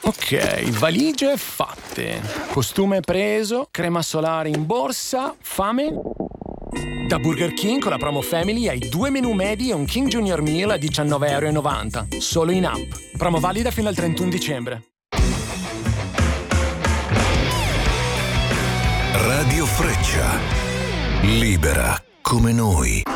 Ok, valigie fatte, costume preso, crema solare in borsa, fame? Da Burger King con la promo Family hai 2 menù medi e un King Junior Meal a €19,90. Solo in app. Promo valida fino al 31 dicembre. Radio Freccia. Libera come noi.